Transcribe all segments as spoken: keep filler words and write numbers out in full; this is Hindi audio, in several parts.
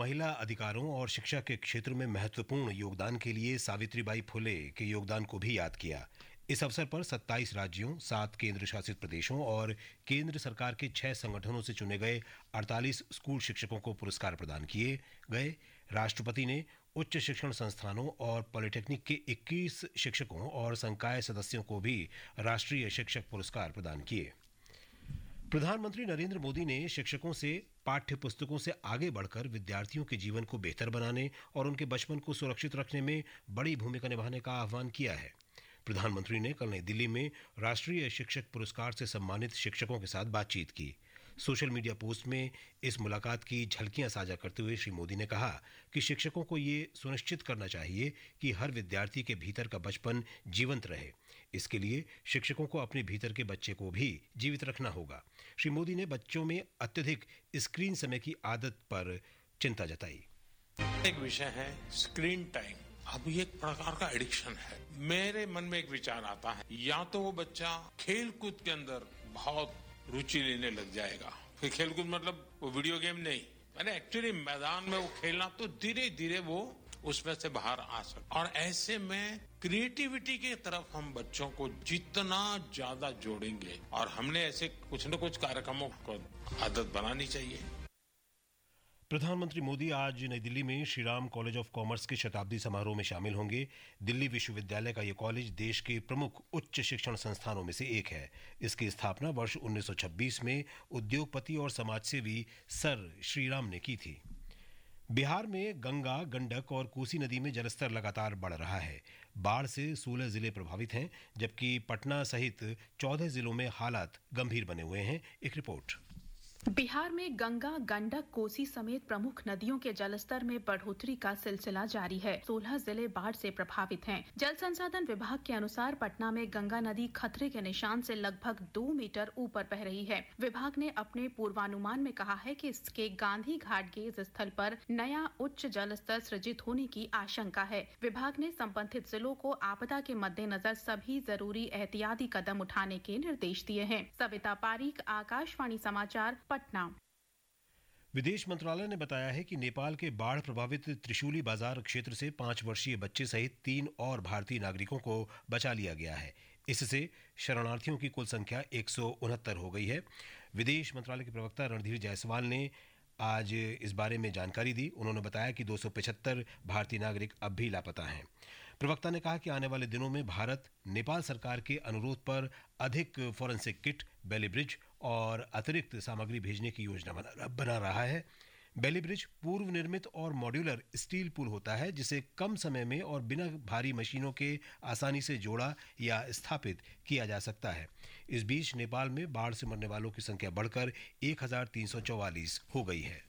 महिला अधिकारों और शिक्षा के क्षेत्र में महत्वपूर्ण योगदान के लिए सावित्रीबाई फुले के योगदान को भी याद किया। इस अवसर पर सत्ताईस राज्यों, सात केंद्र शासित प्रदेशों और केंद्र सरकार के छह संगठनों से चुने गए अड़तालीस स्कूल शिक्षकों को पुरस्कार प्रदान किए गए। राष्ट्रपति ने उच्च शिक्षण संस्थानों और पॉलिटेक्निक के इक्कीस शिक्षकों और संकाय सदस्यों को भी राष्ट्रीय शिक्षक पुरस्कार प्रदान किए। प्रधानमंत्री नरेंद्र मोदी ने शिक्षकों से पाठ्य पुस्तकों से आगे बढ़कर विद्यार्थियों के जीवन को बेहतर बनाने और उनके बचपन को सुरक्षित रखने में बड़ी भूमिका निभाने का आह्वान किया है। प्रधानमंत्री ने कल नई दिल्ली में राष्ट्रीय शिक्षक पुरस्कार से सम्मानित शिक्षकों के साथ बातचीत की। सोशल मीडिया पोस्ट में इस मुलाकात की झलकियां साझा करते हुए श्री मोदी ने कहा कि शिक्षकों को ये सुनिश्चित करना चाहिए कि हर विद्यार्थी के भीतर का बचपन जीवंत रहे। इसके लिए शिक्षकों को अपने भीतर के बच्चे को भी जीवित रखना होगा। श्री मोदी ने बच्चों में अत्यधिक स्क्रीन समय की आदत पर चिंता जताई। एक विषय है स्क्रीन टाइम। अब ये एक प्रकार का एडिक्शन है। मेरे मन में एक विचार आता है, या तो वो बच्चा खेल कूद के अंदर बहुत रुचि लेने लग जाएगा। फिर खेलकूद मतलब वो वीडियो गेम नहीं, मैंने एक्चुअली मैदान में वो खेलना, तो धीरे धीरे वो उसमें से बाहर आ सकता। और ऐसे में क्रिएटिविटी की तरफ हम बच्चों को जितना ज्यादा जोड़ेंगे, और हमने ऐसे कुछ न कुछ कार्यक्रमों को आदत बनानी चाहिए। प्रधानमंत्री मोदी आज नई दिल्ली में श्रीराम कॉलेज ऑफ कॉमर्स के शताब्दी समारोह में शामिल होंगे। दिल्ली विश्वविद्यालय का यह कॉलेज देश के प्रमुख उच्च शिक्षण संस्थानों में से एक है। इसकी स्थापना वर्ष उन्नीस सौ छब्बीस में उद्योगपति और समाजसेवी सर श्रीराम ने की थी। बिहार में गंगा, गंडक और कोसी नदी में जलस्तर लगातार बढ़ रहा है। बाढ़ से सोलह जिले प्रभावित हैं, जबकि पटना सहित चौदह जिलों में हालात गंभीर बने हुए हैं। एक रिपोर्ट। बिहार में गंगा, गंडक, कोसी समेत प्रमुख नदियों के जलस्तर में बढ़ोतरी का सिलसिला जारी है। सोलह जिले बाढ़ से प्रभावित हैं। जल संसाधन विभाग के अनुसार पटना में गंगा नदी खतरे के निशान से लगभग दो मीटर ऊपर बह रही है। विभाग ने अपने पूर्वानुमान में कहा है कि इसके गांधी घाट गेज स्थल पर नया उच्च जलस्तर सृजित होने की आशंका है। विभाग ने संबंधित जिलों को आपदा के मद्देनजर सभी जरूरी एहतियाती कदम उठाने के निर्देश दिए हैं। सविता पारीक, आकाशवाणी समाचार, पटना। विदेश मंत्रालय ने बताया है कि नेपाल के बाढ़ प्रभावित त्रिशूली बाजार क्षेत्र से पांच वर्षीय बच्चे सहित तीन और भारतीय नागरिकों को बचा लिया गया है। इससे शरणार्थियों की कुल संख्या एक सौ उनहत्तर हो गई है। विदेश मंत्रालय के प्रवक्ता रणधीर जायसवाल ने आज इस बारे में जानकारी दी। उन्होंने बताया कि दो सौ पचहत्तर भारतीय नागरिक अब भी लापता हैं। प्रवक्ता ने कहा कि आने वाले दिनों में भारत नेपाल सरकार के अनुरोध पर अधिक फॉरेंसिक किट, बेली ब्रिज और अतिरिक्त सामग्री भेजने की योजना बना, बना रहा है। बेली ब्रिज पूर्व निर्मित और मॉड्यूलर स्टील पुल होता है, जिसे कम समय में और बिना भारी मशीनों के आसानी से जोड़ा या स्थापित किया जा सकता है। इस बीच नेपाल में बाढ़ से मरने वालों की संख्या बढ़कर एक हजार तीन सौ चौवालीस हो गई है।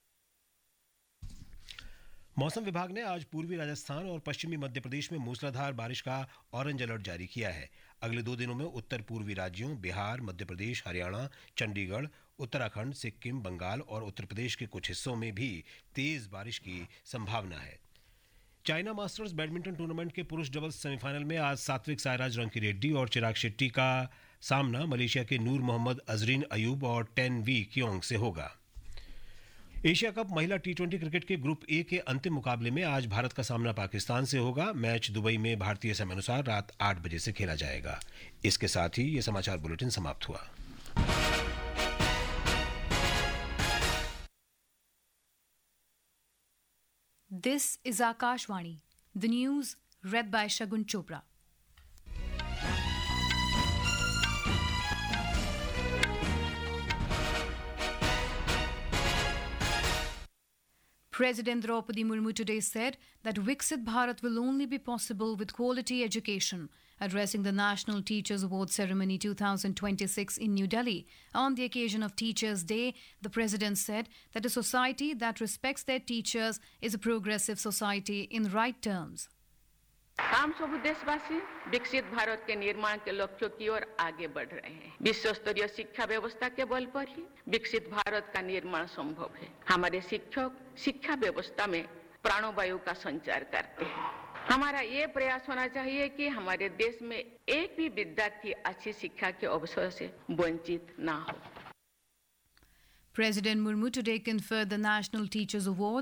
मौसम विभाग ने आज पूर्वी राजस्थान और पश्चिमी मध्य प्रदेश में मूसलाधार बारिश का ऑरेंज अलर्ट जारी किया है। अगले दो दिनों में उत्तर पूर्वी राज्यों बिहार, मध्य प्रदेश, हरियाणा, चंडीगढ़, उत्तराखंड, सिक्किम, बंगाल और उत्तर प्रदेश के कुछ हिस्सों में भी तेज बारिश की संभावना है। चाइना मास्टर्स बैडमिंटन टूर्नामेंट के पुरुष डबल्स सेमीफाइनल में आज सात्विक साईराज रंकीरेड्डी और चिराग शेट्टी का सामना मलेशिया के नूर मोहम्मद अजरीन अयूब और टेन वी क्योंग से होगा। एशिया कप महिला टी ट्वेंटी क्रिकेट के ग्रुप ए के अंतिम मुकाबले में आज भारत का सामना पाकिस्तान से होगा। मैच दुबई में भारतीय समय अनुसार रात आठ बजे से खेला जाएगा। इसके साथ ही ये समाचार बुलेटिन समाप्त हुआ। This is Akashvani. The news read by Shagun Chopra. President Draupadi Murmu today said that Viksit Bharat will only be possible with quality education. Addressing the National Teachers Award Ceremony twenty twenty-six in New Delhi on the occasion of Teachers' Day, the President said that a society that respects their teachers is a progressive society in right terms. हम सब देशवासी विकसित भारत के निर्माण के लक्ष्यों की ओर आगे बढ़ रहे हैं। विश्व स्तरीय शिक्षा व्यवस्था के बल पर ही विकसित भारत का निर्माण संभव है। हमारे शिक्षक शिक्षा व्यवस्था में प्राणवायु का संचार करते हैं। हमारा ये प्रयास होना चाहिए कि हमारे देश में एक भी विद्यार्थी अच्छी शिक्षा के अवसर से वंचित ना हो। President Murmu today conferred the National Teachers Award